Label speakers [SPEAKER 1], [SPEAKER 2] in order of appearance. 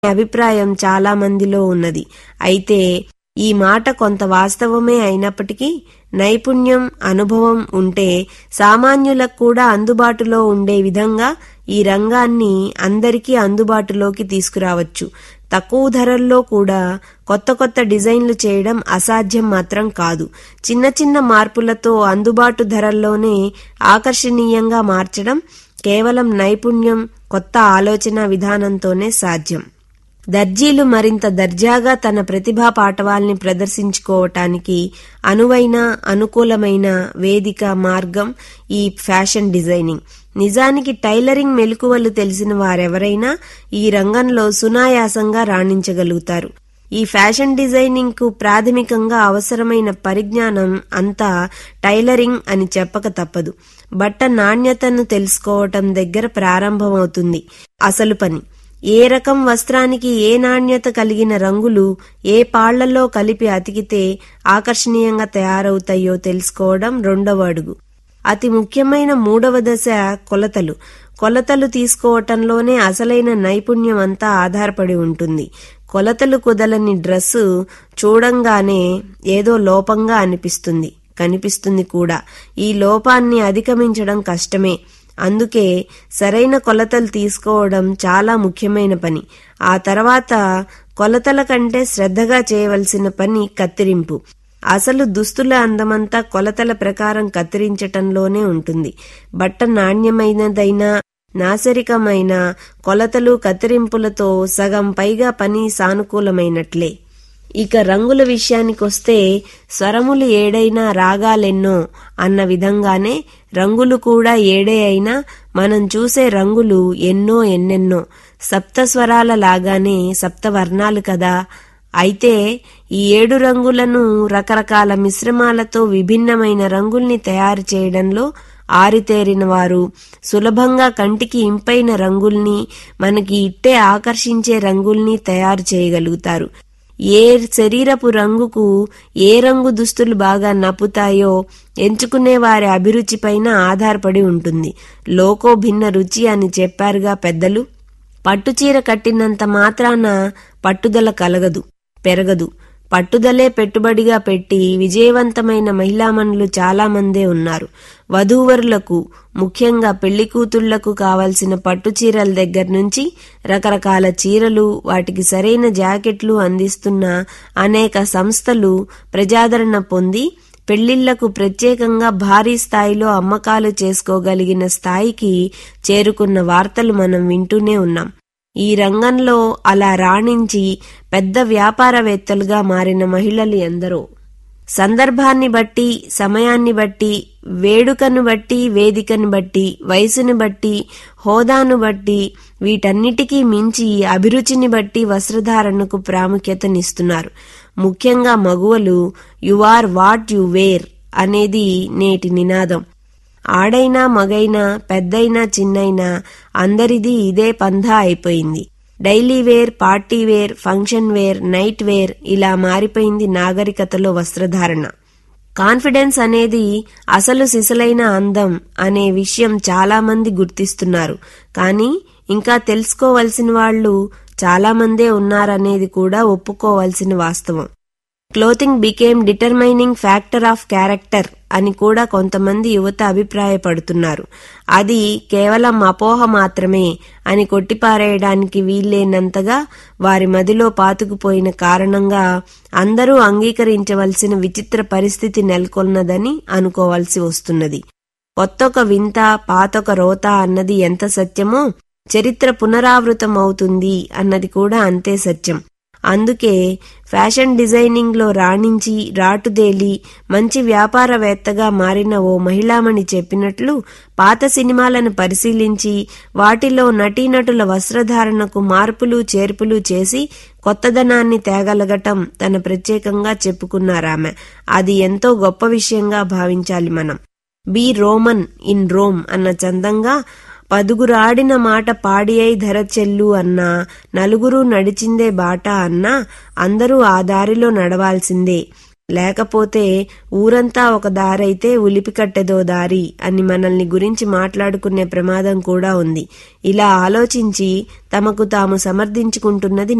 [SPEAKER 1] అభిప్రాయం చాలా మందిలో ఉన్నది. అయితే ఈ మాట కొంత వాస్తవమే అయినప్పటికీ నైపుణ్యం, అనుభవం ఉంటే సామాన్యులకు కూడా అందుబాటులో ఉండే విధంగా ఈ రంగాన్ని అందరికీ అందుబాటులోకి తీసుకురావచ్చు. తక్కువ ధరల్లో కూడా కొత్త కొత్త డిజైన్లు చేయడం అసాధ్యం మాత్రం కాదు. చిన్న చిన్న మార్పులతో అందుబాటు ధరల్లోనే ఆకర్షణీయంగా మార్చడం కేవలం నైపుణ్యం, కొత్త ఆలోచన విధానంతోనే సాధ్యం. దర్జీలు మరింత దర్జాగా తన ప్రతిభా పాటవాల్ని ప్రదర్శించుకోవటానికి అనువైన, అనుకూలమైన వేదిక, మార్గం ఈ ఫ్యాషన్ డిజైనింగ్. నిజానికి టైలరింగ్ మెలకువలు తెలిసిన వారెవరైనా ఈ రంగంలో సునాయాసంగా రాణించగలుగుతారు. ఈ ఫ్యాషన్ డిజైనింగ్ కు ప్రాథమికంగా అవసరమైన పరిజ్ఞానం అంతా టైలరింగ్ అని చెప్పక తప్పదు. బట్ట నాణ్యతను తెలుసుకోవటం దగ్గర ప్రారంభమవుతుంది అసలు పని. ఏ రకం వస్త్రానికి ఏ నాణ్యత కలిగిన రంగులు ఏ పాళ్లలో కలిపి అతికితే ఆకర్షణీయంగా తయారవుతాయో తెలుసుకోవడం రెండవ అడుగు. అతి ముఖ్యమైన మూడవ దశ కొలతలు. కొలతలు తీసుకోవటంలోనే అసలైన నైపుణ్యం అంతా ఆధారపడి ఉంటుంది. కొలతలు కుదలని డ్రెస్సు చూడంగానే ఏదో లోపంగా కనిపిస్తుంది కూడా. ఈ లోపాన్ని అధిగమించడం కష్టమే. అందుకే సరైన కొలతలు తీసుకోవడం చాలా ముఖ్యమైన పని. ఆ తర్వాత కొలతల కంటే శ్రద్ధగా చేయవలసిన పని కత్తిరింపు. అసలు దుస్తుల అందమంతా కొలతల ప్రకారం కత్తిరించటంలోనే ఉంటుంది. బట్ట నాణ్యమైనదైనా నాసరికమైన కొలతలు కత్తిరింపులతో సగం పైగా పని సానుకూలమైనట్లే. ఇక రంగుల విషయానికొస్తే స్వరములు ఏడైనా రాగాలెన్నో అన్న విధంగానే రంగులు కూడా ఏడే అయినా మనం చూసే రంగులు ఎన్నెన్నో. సప్తస్వరాల లాగానే సప్తవర్ణాలు కదా. అయితే ఈ 7 రంగులను రకరకాల మిశ్రమాలతో విభిన్నమైన రంగుల్ని తయారు చేయడంలో ఆరితేరిన వారు సులభంగా కంటికి ఇంపైన రంగుల్ని, మనకి ఇట్టే ఆకర్షించే రంగుల్ని తయారు చేయగలుగుతారు. ఏ శరీరపు రంగుకు ఏ రంగు దుస్తులు బాగా నప్పుతాయో ఎంచుకునే వారి అభిరుచిపైన ఆధారపడి ఉంటుంది. లోకో భిన్న రుచి అని చెప్పారుగా పెద్దలు. పట్టుచీర కట్టినంత మాత్రాన పట్టుదల పెరగదు. పట్టుదలే పెట్టుబడిగా పెట్టి విజయవంతమైన మహిళామణులు చాలా మందే ఉన్నారు. వధూవరులకు, ముఖ్యంగా పెళ్లి కూతుళ్లకు కావలసిన పట్టుచీరల దగ్గర నుంచి రకరకాల చీరలు, వాటికి సరైన జాకెట్లు అందిస్తున్న అనేక సంస్థలు ప్రజాదరణ పొంది పెళ్లిళ్లకు ప్రత్యేకంగా భారీ స్థాయిలో అమ్మకాలు చేసుకోగలిగిన స్థాయికి చేరుకున్న వార్తలు మనం వింటూనే ఉన్నాం. ఈ రంగంలో అలా రాణించి పెద్ద వ్యాపారవేత్తలుగా మారిన మహిళలు ఎందరో. సందర్భాన్ని బట్టి, సమయాన్ని బట్టి, వేడుకను బట్టి, వేదికను బట్టి, వయసును బట్టి, హోదాను బట్టి, వీటన్నిటికీ మించి అభిరుచిని బట్టి వస్త్రధారణకు ప్రాముఖ్యతనిస్తున్నారు. ముఖ్యంగా మగువలు you are what you wear అనేది నేటి నినాదం. ఆడైనా మగైనా, పెద్దైనా చిన్నైనా అందరిది ఇదే పంధా అయిపోయింది. Daily wear, party wear, function wear, night wear ఇలా మారిపోయింది నాగరికతలో వస్త్రధారణ. కాన్ఫిడెన్స్ అనేది అసలు సిసలైన అందం అనే విషయం చాలా మంది గుర్తిస్తున్నారు. కానీ ఇంకా తెలుసుకోవలసిన వాళ్ళు చాలా మందే ఉన్నారనేది కూడా ఒప్పుకోవాల్సిన వాస్తవం. Clothing became determining factor of character అని కూడా కొంతమంది యువత అభిప్రాయపడుతున్నారు. అది కేవలం అపోహ మాత్రమే అని కొట్టిపారేయడానికి వీల్లేనంతగా వారి మదిలో పాతుకుపోయిన కారణంగా అందరూ అంగీకరించవలసిన విచిత్ర పరిస్థితి నెలకొన్నదని అనుకోవాల్సి వస్తున్నది. కొత్తొక వింత, పాతొక రోత అన్నది ఎంత సత్యమో చరిత్ర పునరావృతమవుతుంది అన్నది కూడా అంతే సత్యం. అందుకే ఫ్యాషన్ డిజైనింగ్ లో రాణించి రాటుదేలి మంచి వ్యాపారవేత్తగా మారిన ఓ మహిళామణి చెప్పినట్లు పాత సినిమాలను పరిశీలించి వాటిలో నటీనటుల వస్త్రధారణకు మార్పులు చేర్పులు చేసి కొత్తదనాన్ని తేగలగటం తన ప్రత్యేకంగా చెప్పుకున్నారామె. అది ఎంతో గొప్ప విషయంగా భావించాలి మనం. బి రోమన్ ఇన్ రోమ్ అన్న చందంగా పదుగురాడిన మాట పాడి అయి ధర చెల్లు అన్నా, నలుగురు నడిచిందే బాట అన్నా అందరూ ఆ దారిలో నడవాల్సిందే. లేకపోతే ఊరంతా ఒక దారైతే ఉలిపికట్టెదో దారి అని మనల్ని గురించి మాట్లాడుకునే ప్రమాదం కూడా ఉంది. ఇలా ఆలోచించి తమకు తాము సమర్థించుకుంటున్నది